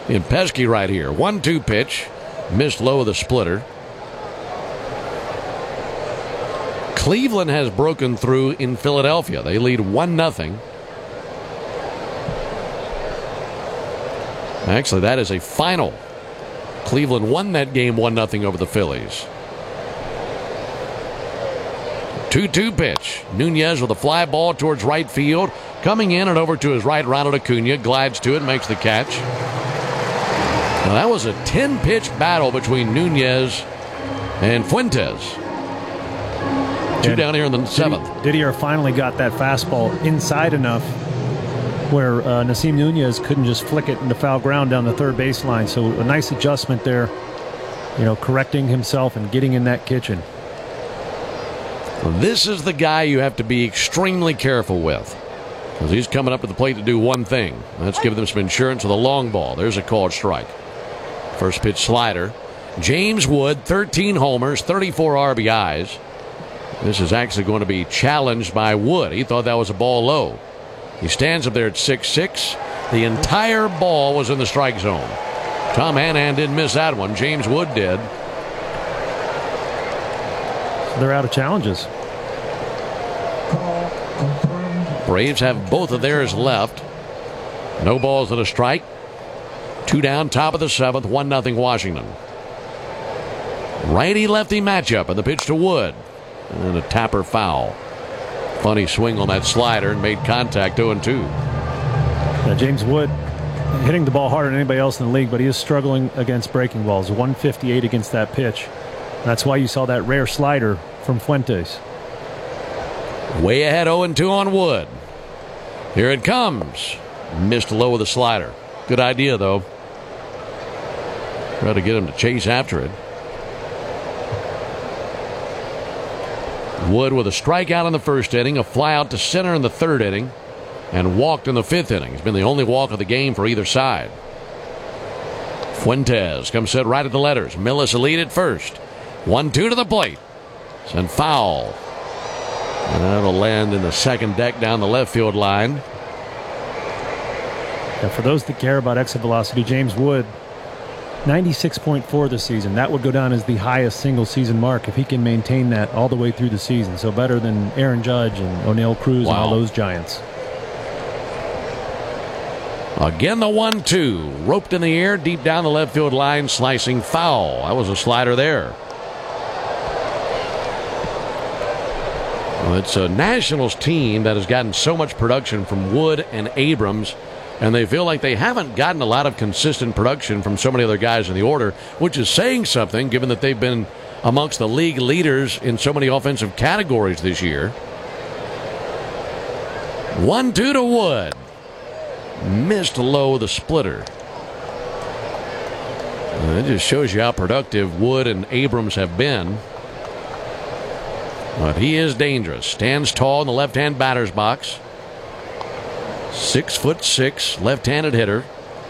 And Pesky right here. 1-2 pitch. Missed low of the splitter. Cleveland has broken through in Philadelphia. They lead 1-0. Actually, that is a final. Cleveland won that game 1-0 over the Phillies. 2-2 pitch. Nunez with a fly ball towards right field. Coming in and over to his right, Ronald Acuna glides to it, makes the catch. Now that was a 10-pitch battle between Nunez and Fuentes. Two down here in the seventh. Didier finally got that fastball inside enough where Nasim Nunez couldn't just flick it into foul ground down the third baseline. So a nice adjustment there, correcting himself and getting in that kitchen. This is the guy you have to be extremely careful with, because he's coming up to the plate to do one thing. Let's give them some insurance with a long ball. There's a called strike. First pitch slider. James Wood, 13 homers, 34 RBIs. This is actually going to be challenged by Wood. He thought that was a ball low. He stands up there at 6'6". The entire ball was in the strike zone. Tom Hanahan didn't miss that one. James Wood did. They're out of challenges. Braves have both of theirs left. No balls and a strike. 2 down, top of the seventh, 1-0 Washington. Righty-lefty matchup, and the pitch to Wood. And a tapper foul. Funny swing on that slider and made contact 0-2. Yeah, James Wood hitting the ball harder than anybody else in the league, but he is struggling against breaking balls. 158 against that pitch. That's why you saw that rare slider from Fuentes. Way ahead 0-2 on Wood. Here it comes. Missed low with the slider. Good idea, though. Try to get him to chase after it. Wood with a strikeout in the first inning, a fly out to center in the third inning, and walked in the fifth inning. It's been the only walk of the game for either side. Fuentes comes set right at the letters. Millis a lead at first. 1-2 to the plate. Sent foul. And that'll land in the second deck down the left field line. Yeah, for those that care about exit velocity, James Wood, 96.4 this season. That would go down as the highest single season mark if he can maintain that all the way through the season. So better than Aaron Judge and O'Neill Cruz and all those giants. Again, the 1-2. Roped in the air, deep down the left field line, slicing foul. That was a slider there. Well, it's a Nationals team that has gotten so much production from Wood and Abrams, and they feel like they haven't gotten a lot of consistent production from so many other guys in the order, which is saying something given that they've been amongst the league leaders in so many offensive categories this year. 1-2 to Wood. Missed low the splitter. It just shows you how productive Wood and Abrams have been. But he is dangerous. Stands tall in the left-hand batter's box. 6'6", left-handed hitter.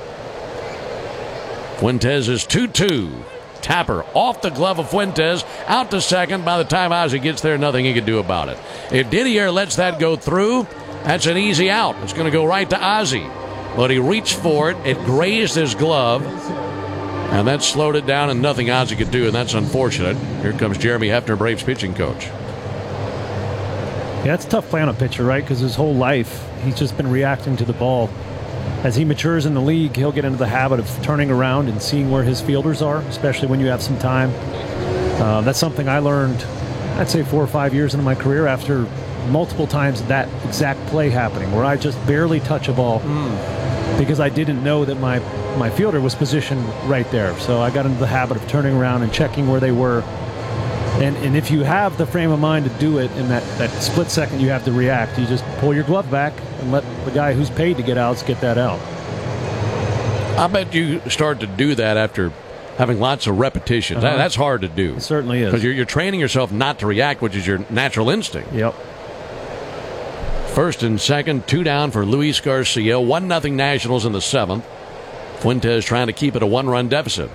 Fuentes is 2-2. Tapper off the glove of Fuentes, out to second. By the time Ozzie gets there, nothing he can do about it. If Didier lets that go through, that's an easy out. It's going to go right to Ozzie. But he reached for it. It grazed his glove. And that slowed it down, and nothing Ozzie could do, and that's unfortunate. Here comes Jeremy Hefner, Braves pitching coach. Yeah, it's tough playing a pitcher, right? Because his whole life, he's just been reacting to the ball. As he matures in the league, he'll get into the habit of turning around and seeing where his fielders are, especially when you have some time. That's something I learned, I'd say 4 or 5 years into my career after multiple times that exact play happening, where I just barely touch a ball because I didn't know that my fielder was positioned right there. So I got into the habit of turning around and checking where they were. And if you have the frame of mind to do it in that split second you have to react, you just pull your glove back and let the guy who's paid to get outs get that out. I bet you start to do that after having lots of repetitions. That's hard to do. It certainly is. Because you're training yourself not to react, which is your natural instinct. Yep. First and second, 2 down for Luis Garcia. 1-0 Nationals in the seventh. Fuentes trying to keep it a 1-run deficit.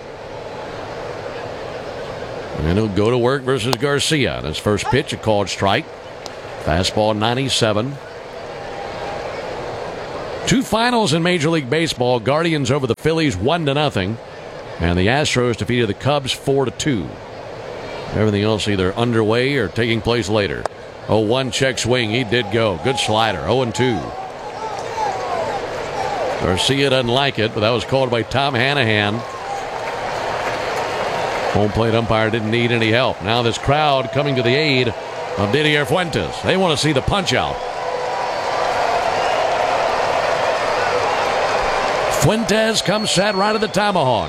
And he'll go to work versus Garcia. And his first pitch, a called strike. Fastball 97. Two finals in Major League Baseball. Guardians over the Phillies 1-0. And the Astros defeated the Cubs 4-2. Everything else either underway or taking place later. 0-1 check swing. He did go. Good slider. 0-2. Garcia doesn't like it, but that was called by Tom Hanahan. Home plate umpire didn't need any help. Now this crowd coming to the aid of Didier Fuentes. They want to see the punch out. Fuentes comes set right at the tomahawk.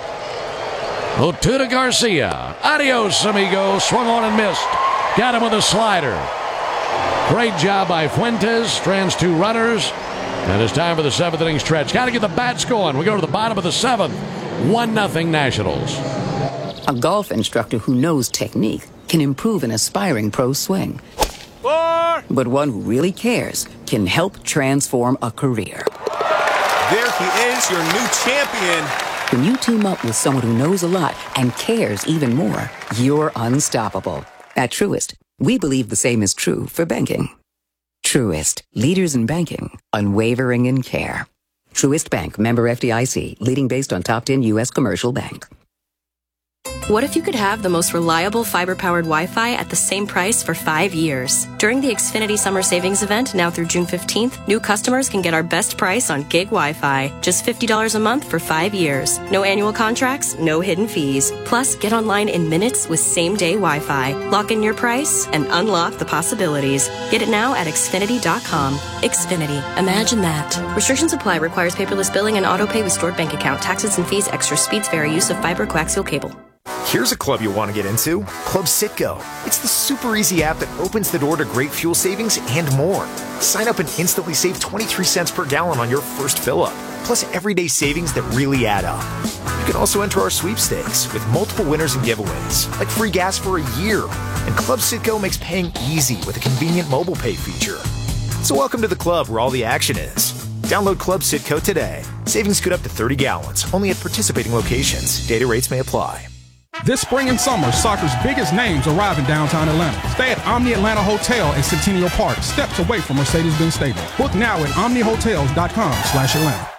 0-2 to Garcia. Adios, amigo. Swung on and missed. Got him with a slider. Great job by Fuentes. Strands two runners. And it's time for the seventh inning stretch. Got to get the bats going. We go to the bottom of the seventh. 1-0 Nationals. A golf instructor who knows technique can improve an aspiring pro swing. But one who really cares can help transform a career. There he is, your new champion. When you team up with someone who knows a lot and cares even more, you're unstoppable. At Truist, we believe the same is true for banking. Truist, leaders in banking, unwavering in care. Truist Bank, member FDIC, leading based on top 10 U.S. commercial bank. What if you could have the most reliable fiber-powered Wi-Fi at the same price for 5 years? During the Xfinity Summer Savings Event, now through June 15th, new customers can get our best price on gig Wi-Fi. Just $50 a month for 5 years. No annual contracts, no hidden fees. Plus, get online in minutes with same-day Wi-Fi. Lock in your price and unlock the possibilities. Get it now at Xfinity.com. Xfinity. Imagine that. Restrictions apply. Requires paperless billing and auto-pay with stored bank account. Taxes and fees. Extra speeds vary. Use of fiber coaxial cable. Here's a club you'll want to get into, Club Citgo. It's the super easy app that opens the door to great fuel savings and more. Sign up and instantly save 23 cents per gallon on your first fill-up, plus everyday savings that really add up. You can also enter our sweepstakes with multiple winners and giveaways, like free gas for a year. And Club Citgo makes paying easy with a convenient mobile pay feature. So welcome to the club where all the action is. Download Club Citgo today. Savings could up to 30 gallons, only at participating locations. Data rates may apply. This spring and summer, soccer's biggest names arrive in downtown Atlanta. Stay at Omni Atlanta Hotel in Centennial Park, steps away from Mercedes-Benz Stadium. Book now at omnihotels.com/Atlanta.